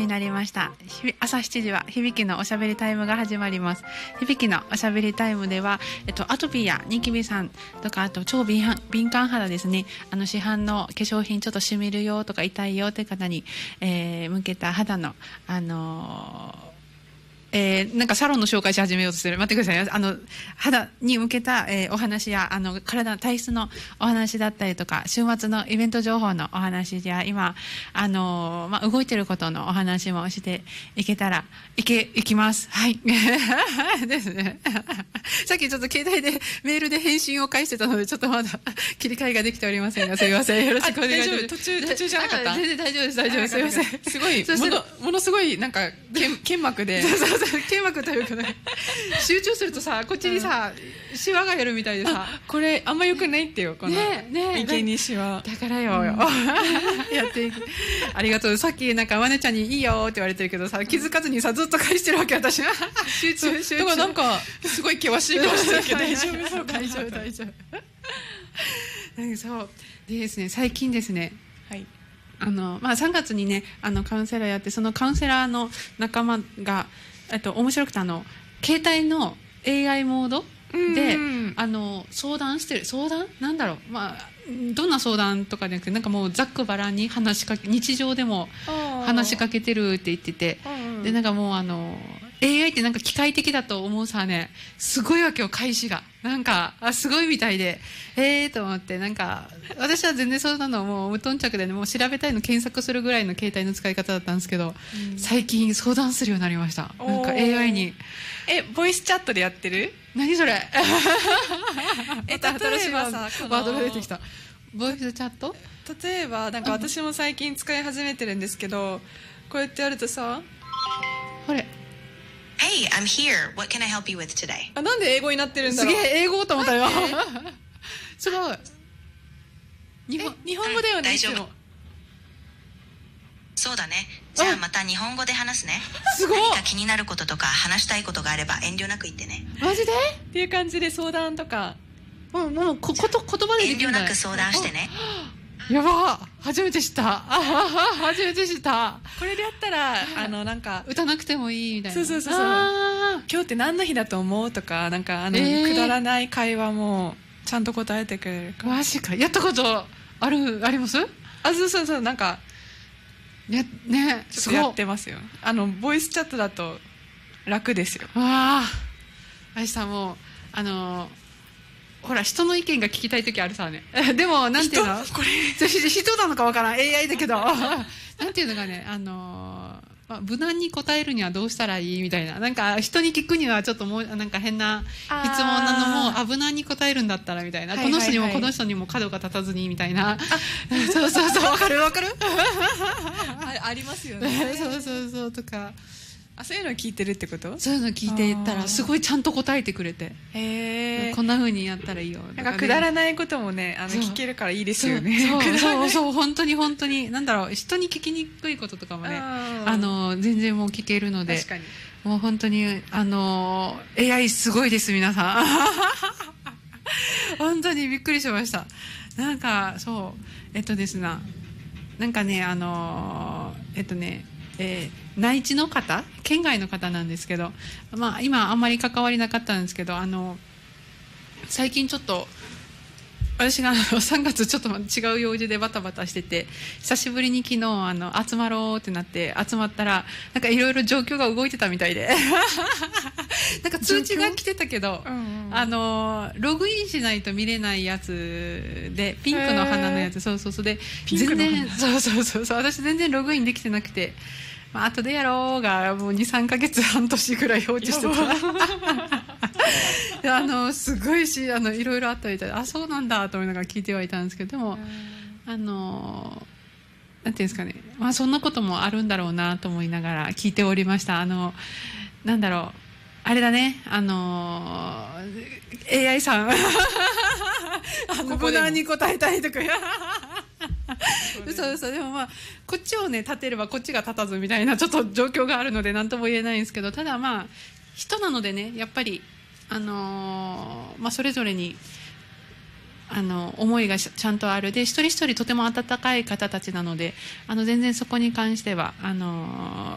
なりました。朝7時は響きのおしゃべりタイムが始まります。響きのおしゃべりタイムでは、アトピーやニキビさんとか、あと超敏感肌ですね。市販の化粧品ちょっとしみるよとか痛いよという方に、向けた肌の、なんかサロンの紹介し始めようとしてる。待ってください。肌に向けた、お話や、体の体質のお話だったりとか、週末のイベント情報のお話や、今、動いてることのお話もしていけたら、いきます。はい。ですね。さっきちょっと携帯でメールで返信を返してたので、ちょっとまだ切り替えができておりませんが、すいません。よろしくお願いします。 途中じゃなかった？ 全然大丈夫です、大丈夫です。すいません。 すごい、ものすごい、なんか、剣幕で。 剣幕というかね、集中するとさ、こっちにさ、シワが減るみたいでさ、 これあんま良くないってよ、この池にシワ。 だからよ、やっていく。ありがとう。さっきなんかマネちゃんにいいよって言われてるけどさ、気づかずにさ、ずっと返してるわけ、私。集中。 だからなんか、すごい険しい顔してるけど、大丈夫そうか。 大丈夫。そうでですね、最近ですね、 はい。 3月にね、カウンセラーやって、そのカウンセラーの仲間が、面白くて携帯の AI モードで相談してる。相談なんだろう、どんな相談とかじゃなくて、なんかもうざっくばらんに日常でも話しかけてるって言ってて、でなんかもうAI ってなんか機械的だと思うさね、すごいわけよ、開始が。なんか、すごいみたいで、と思って、なんか、私は全然そうなのもう無頓着でね、もう調べたいの検索するぐらいの携帯の使い方だったんですけど、最近相談するようになりました。なんか AI に。 ボイスチャットでやってる？ 何それ？ 例えばさ、 ワードが出てきた。ボイスチャット？ 例えば、なんか私も最近使い始めてるんですけど、こうやってやるとさ、 これ。 Hey, I'm here. What can I help you with today? なんで英語になってるんだろう。 すげえ英語と思ったよ。すごい。 日本語だよね。 大丈夫。そうだね。じゃあまた日本語で話すね。 すごい。 何か気になることとか話したいことがあれば遠慮なく言ってね。 マジで？ っていう感じで相談とか。 もう言葉でできるんだ。 遠慮なく相談してね。 やば、初めて知った。初めて知った。 これでやったらなんか打たなくてもいいみたいな。 そう。今日って何の日だと思うとか、なんかくだらない会話もちゃんと答えてくれるから。 マジか。やったことあります？ そうなんかね、 ちょっとやってますよ。ボイスチャットだと楽ですよ。 ああさんもほら人の意見が聞きたい時あるさね。でもなんていうの？これ人なのかわからん、 AI だけどなんていうのがね、無難に答えるにはどうしたらいいみたいな、なんか人に聞くにはちょっともうなんか変な質問なのも無難に答えるんだったらみたいな、この人にもこの人にも角が立たずにみたいな。そうわかるありますよね。 そうとか。 そういうの聞いてるってこと？ そういうの聞いてたらすごいちゃんと答えてくれて、こんな風にやったらいいよ。 なんかくだらないこともね聞けるからいいですよね。 そう本当になんだろう、人に聞きにくいこととかもね全然もう聞けるので、 確かにもう本当にAI すごいです皆さん。本当にびっくりしました。なんかそうですな、なんかね内地の方、県外の方なんですけど、今あんまり関わりなかったんですけど、最近ちょっと私が3月ちょっと違う用事でバタバタしてて、久しぶりに昨日集まろうってなって集まったら、なんかいろいろ状況が動いてたみたいでなんか通知が来てたけど、ログインしないと見れないやつで、ピンクの花のやつ、そうで全然そう私全然ログインできてなくて、後でやろうがもう 2,3 ヶ月半年ぐらい放置してた。すごいしいろいろあったみたいで、そうなんだと思いながら聞いてはいたんですけど、でもなんていうんですかね、そんなこともあるんだろうなと思いながら聞いておりました。なんだろう、あれだね、AI さん無難に答えたいとか嘘でもこっちをね立てればこっちが立たずみたいなちょっと状況があるので何とも言えないんですけど、ただ人なのでね、やっぱりそれぞれに思いがちゃんとあるで、一人一人とても温かい方たちなので、全然そこに関しては